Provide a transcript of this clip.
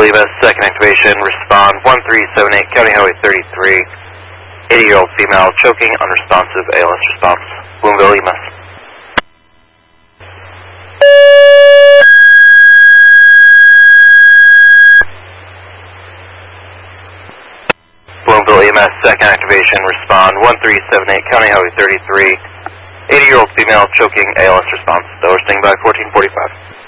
Bloomville EMS, second activation, respond 1378, County Highway 33, 80-year-old female, choking, unresponsive, ALS response. Bloomville EMS. Bloomville EMS, second activation, respond 1378, County Highway 33, 80-year-old female, choking, ALS response. They're staying by 1445.